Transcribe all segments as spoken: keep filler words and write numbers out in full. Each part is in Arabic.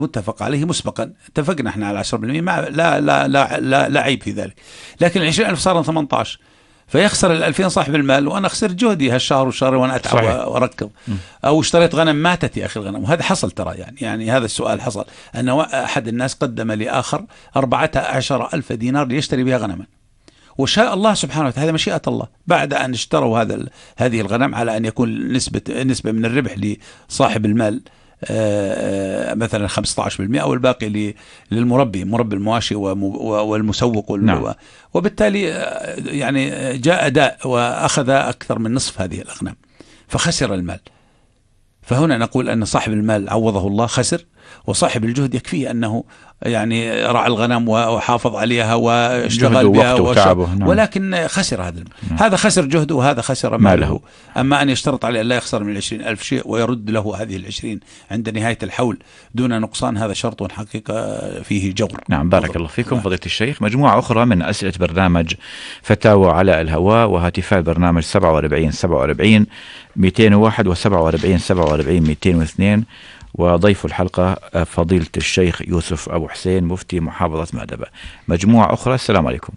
متفق عليه مسبقا، اتفقنا احنا على عشرة بالمئة، لا لا لا لا, لا عيب في ذلك. لكن العشرين ألف صار ثمانية عشر، فيخسر الألفين صاحب المال وأنا خسرت جهدي هالشهر والشهر وأنا أتعب وأركض. أو اشتريت غنم ماتت يا أخي الغنم، وهذا حصل ترى، يعني يعني هذا السؤال حصل، أن أحد الناس قدم لآخر أربعة عشر ألف دينار ليشتري بها غنما، وشاء الله سبحانه وتعالى، هذا مشيئة الله، بعد أن اشتروا هذا هذه الغنم على أن يكون نسبة نسبة من الربح لصاحب المال مثلا خمسة عشر بالمئة والباقي للمربي، مربي المواشي والمسوق، نعم. وبالتالي يعني جاء أداء وأخذ أكثر من نصف هذه الأغنام فخسر المال. فهنا نقول أن صاحب المال عوضه الله خسر، وصاحب الجهد يكفيه أنه يعني رعى الغنم وحافظ عليها واشتغل بها وتعبه، نعم. ولكن خسر هذا نعم. هذا خسر جهده وهذا خسر ماله. ماله. أما أن يشترط عليه لا يخسر من العشرين ألف شيء ويرد له هذه العشرين عند نهاية الحول دون نقصان، هذا شرط حقيقة فيه جور. نعم، بارك الله فيكم فضيلة الشيخ. مجموعة أخرى من أسئلة برنامج فتاوى على الهواء وهاتفاء البرنامج سبعة وأربعين سبعة وأربعين مئتين وواحد وسبعة وأربعين سبعة وأربعين مئتين واثنين، وضيف الحلقة فضيلة الشيخ يوسف أبو حسين مفتي محافظة مأدبة. مجموعة أخرى. السلام عليكم.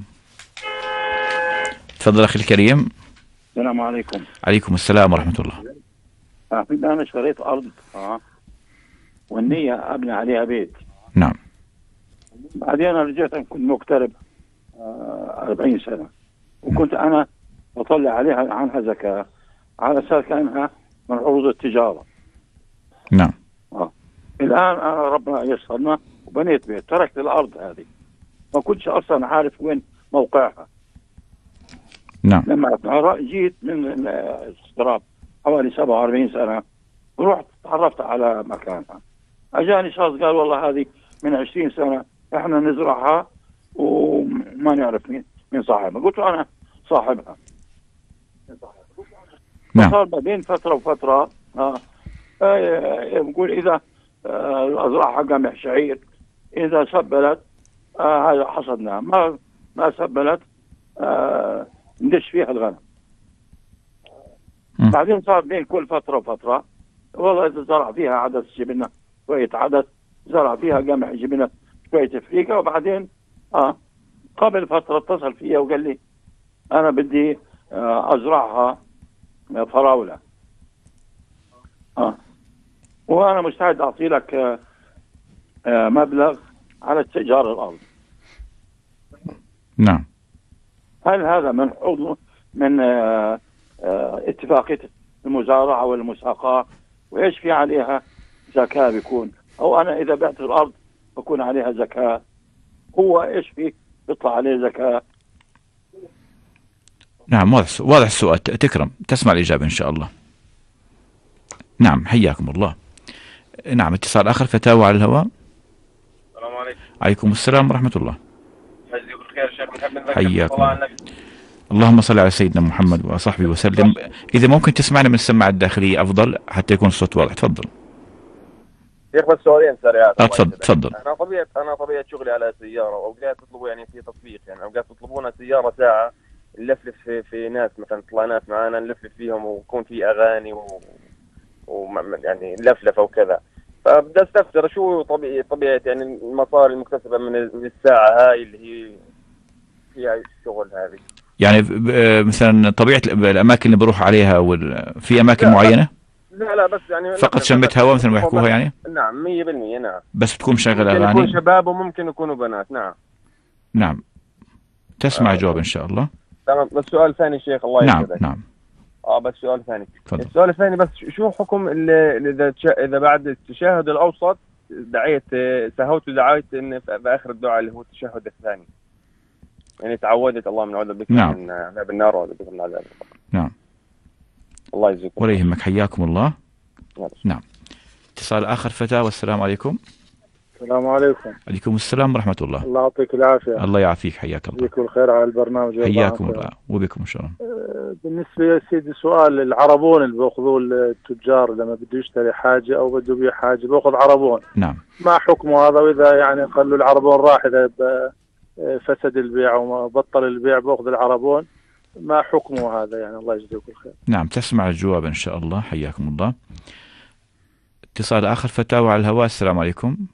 تفضل أخي الكريم. السلام عليكم. عليكم السلام ورحمة الله. آه أنا شريت أرض آه والنية أبني عليها بيت. نعم. بعدين أنا رجعت كنت مقترب آه أربعين سنة، وكنت أنا بطلع عليها عنها زكاة على أساس كأنها من عروض التجارة. نعم. آه. الآن أنا ربنا يسرنا وبنيت بيت، تركت الأرض هذه ما كنتش أصلا عارف وين موقعها. نعم. لما جيت من الاستراب حوالي سبعة وأربعين سنة رحت تعرفت على مكانها، أجاني شخص قال والله هذه من عشرين سنة إحنا نزرعها وما نعرف مين من صاحبها. قلت له أنا صاحبها. نعم. صار بين فترة وفترة آه يقول إذا أزرعها قمح شعير، إذا سبلت آه هذا حصدناها، ما ما سبلت آه ندش فيها الغنم. م. بعدين صار بين كل فترة وفترة والله إذا زرع فيها عدس جبنا شوية عدس، زرع فيها قمح جبنا شوية فريكة. وبعدين آه قبل فترة اتصل فيها وقال لي أنا بدي آه أزرعها فراولة آه وأنا مستعد أعطي لك آه آه مبلغ على استئجار الأرض. نعم. هل هذا من حوض من آه آه اتفاقية المزارعة والمساقاة، وإيش في عليها زكاة بيكون، أو أنا إذا بعت الأرض بكون عليها زكاة، هو إيش فيه بيطلع عليه زكاة؟ نعم، واضح واضح السؤال. تكرم تسمع الإجابة إن شاء الله. نعم، حياكم الله. نعم، اتصال آخر. فتاوى على الهواء. السلام عليكم. عليكم السلام ورحمة الله. يجزيك الخير شيخ محمد. حياكم الله. اللهم صل على سيدنا محمد وصحبه وسلم. إذا ممكن تسمعنا من السماعة الداخلية أفضل حتى يكون الصوت واضح. تفضل. شيخ بس سؤالين سريعات. تفضل تفضل. أنا طبيعة أنا طبيعة شغلي على سيارة، وأوقات تطلبوا يعني في تطبيق، يعني أوقات تطلبونا سيارة ساعة نلفلف في, في ناس مثلا تطلع ناس معانا نلفلف فيهم ويكون في أغاني و... و يعني لفلفة وكذا. فبدأ استفسر شو طبيعي طبيعة يعني المصاري المكتسبة من من الساعة هاي اللي هي فيها الشغل هذه. يعني مثلا طبيعة الأماكن اللي بروح عليها في أماكن معينة؟ لا لا بس يعني فقط شمت هواء مثل ما يحكوها يعني؟ نعم مية بالمية. نعم. بس بتكون مشغل أغاني؟ ممكن يكون شباب وممكن يكونوا بنات. نعم. نعم. تسمع آه. جواب إن شاء الله. تمام. بس سؤال ثاني شيخ الله نعم يسعدك. نعم. اه بس سؤال ثاني. فضل. السؤال الثاني بس شو حكم اللي اذا اذا بعد التشهد الاوسط دعيت سهوت ودعيت ان في اخر الدعاء اللي هو التشهد الثاني، يعني تعودت اللهم اعوذ بك نعم. من عذاب النار واعوذ بك من عذاب القبر. نعم. الله يجزيكم. ولا يهمك. حياكم الله. نعم. نعم. اتصال آخر. فتاة. والسلام عليكم. السلام عليكم. عليكم السلام ورحمة الله. الله يعطيك العافية. الله يعافيك. حياك الله. يجزيكم الخير على البرنامج. حياكم الله وبكم إن شاء الله. بالنسبة يا سيدي سؤال العربون اللي بيأخذوه التجار لما بده يشتري حاجة أو بده يبيع حاجة بيأخذ عربون. نعم. ما حكمه هذا؟ وإذا يعني قالوا العربون راح إذا فسد البيع وما بطل البيع بأخذ العربون، ما حكمه هذا يعني؟ الله يجزيكم الخير. نعم تسمع الجواب إن شاء الله. حياكم الله. اتصال آخر. فتاوى على الهواء. السلام عليكم.